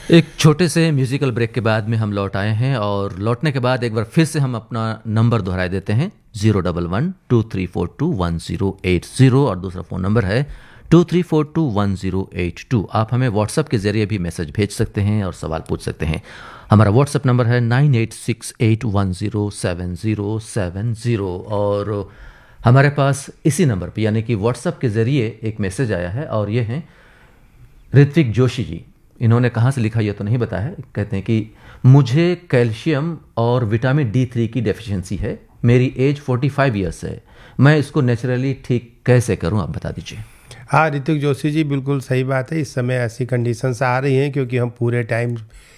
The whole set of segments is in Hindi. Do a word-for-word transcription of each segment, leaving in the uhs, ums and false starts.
एक छोटे से म्यूजिकल ब्रेक के बाद में हम लौट आए हैं और लौटने के बाद एक बार फिर से हम अपना नंबर दोहराए देते हैं zero double one two three four to one zero eight zero और दूसरा फ़ोन नंबर है to three four to one zero eight to. आप हमें व्हाट्सएप के ज़रिए भी मैसेज भेज सकते हैं और सवाल पूछ सकते हैं। हमारा व्हाट्सएप नंबर है nine eight six eight one zero seven zero seven zero और हमारे पास इसी नंबर पर यानी कि व्हाट्सएप के ज़रिए एक मैसेज आया है और ये हैं ऋत्विक जोशी जी। इन्होंने कहाँ से लिखा ये तो नहीं बताया है। कहते हैं कि मुझे कैल्शियम और विटामिन डी थ्री की डेफिशिएंसी है, मेरी एज फोर्टी फाइव ईयर्स है, मैं इसको नेचुरली ठीक कैसे करूं, आप बता दीजिए। हाँ ऋतिक जोशी जी, बिल्कुल सही बात है। इस समय ऐसी कंडीशंस आ रही हैं क्योंकि हम पूरे टाइम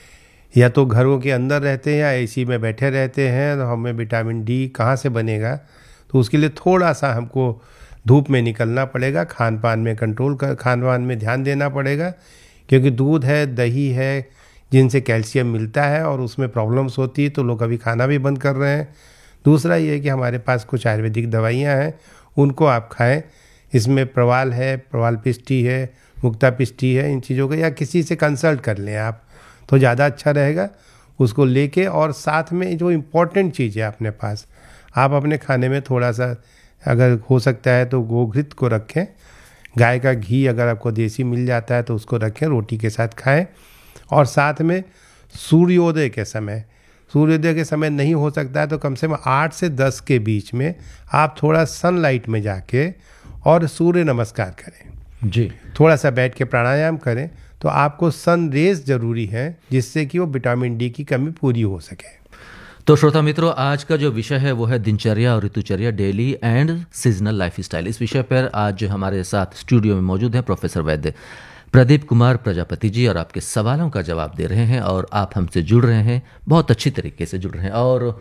या तो घरों के अंदर रहते हैं या एसी में बैठे रहते हैं, तो हमें विटामिन डी कहाँ से बनेगा। तो उसके लिए थोड़ा सा हमको धूप में निकलना पड़ेगा, खान पान में कंट्रोल कर खान पान में ध्यान देना पड़ेगा, क्योंकि दूध है, दही है, जिनसे कैल्शियम मिलता है और उसमें प्रॉब्लम्स होती है तो लोग अभी खाना भी बंद कर रहे हैं। दूसरा ये है कि हमारे पास कुछ आयुर्वेदिक दवाइयाँ हैं, उनको आप खाएं। इसमें प्रवाल है, प्रवाल पिष्टी है, मुक्ता पिष्टी है, इन चीज़ों का या किसी से कंसल्ट कर लें आप तो ज़्यादा अच्छा रहेगा उसको लेके। और साथ में जो इम्पोर्टेंट चीज़ है अपने पास, आप अपने खाने में थोड़ा सा अगर हो सकता है तो गोघृत को रखें, गाय का घी अगर आपको देसी मिल जाता है तो उसको रखें, रोटी के साथ खाएं। और साथ में सूर्योदय के समय, सूर्योदय के समय नहीं हो सकता है तो कम से कम आठ से दस के बीच में आप थोड़ा सनलाइट में जाके और सूर्य नमस्कार करें जी। थोड़ा सा बैठ के प्राणायाम करें तो आपको सन रेज ज़रूरी है, जिससे कि वो विटामिन डी की कमी पूरी हो सके। तो श्रोता मित्रों, आज का जो विषय है वो है दिनचर्या और ऋतुचर्या, डेली एंड सीजनल लाइफस्टाइल। इस विषय पर आज हमारे साथ स्टूडियो में मौजूद हैं प्रोफेसर वैद्य प्रदीप कुमार प्रजापति जी और आपके सवालों का जवाब दे रहे हैं और आप हमसे जुड़ रहे हैं, बहुत अच्छी तरीके से जुड़ रहे हैं। और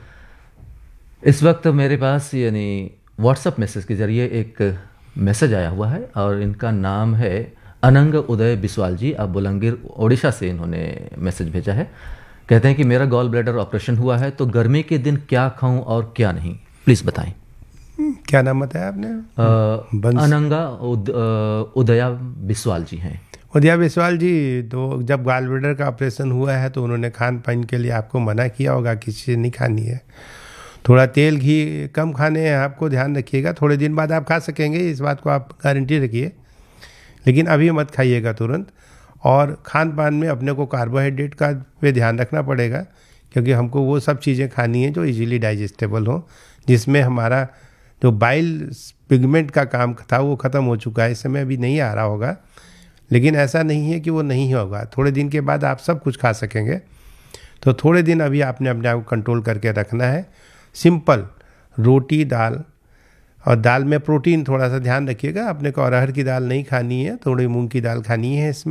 इस वक्त मेरे पास यानी व्हाट्सएप मैसेज के जरिए एक मैसेज आया हुआ है और इनका नाम है अनंग उदय बिस्वाल जी। अब बुलंगीर ओडिशा से इन्होंने मैसेज भेजा है। कहते हैं कि मेरा गॉल ब्लैडर ऑपरेशन हुआ है तो गर्मी के दिन क्या खाऊं और क्या नहीं, प्लीज़ बताएं। क्या नाम बताया आपने? आ, अनंगा उद, उदया बिस्वाल जी हैं। उदया बिस्वाल जी, तो जब गॉल ब्लैडर का ऑपरेशन हुआ है तो उन्होंने खान पान के लिए आपको मना किया होगा, किसी चीज़ नहीं खानी है, थोड़ा तेल घी कम खाने हैं, आपको ध्यान रखिएगा। थोड़े दिन बाद आप खा सकेंगे, इस बात को आप गारंटी रखिए, लेकिन अभी मत खाइएगा तुरंत। और खान पान में अपने को कार्बोहाइड्रेट का पे ध्यान रखना पड़ेगा, क्योंकि हमको वो सब चीज़ें खानी है जो इजीली डाइजेस्टेबल हो, जिसमें हमारा जो बाइल पिगमेंट का काम था वो ख़त्म हो चुका है, इस समय अभी नहीं आ रहा होगा, लेकिन ऐसा नहीं है कि वो नहीं होगा, थोड़े दिन के बाद आप सब कुछ खा सकेंगे। तो थोड़े दिन अभी आपने अपने आप को कंट्रोल करके रखना है। सिंपल रोटी, दाल, और दाल में प्रोटीन थोड़ा सा ध्यान रखिएगा। अपने को अरहर की दाल नहीं खानी है, थोड़ी मूंग की दाल खानी है इसमें।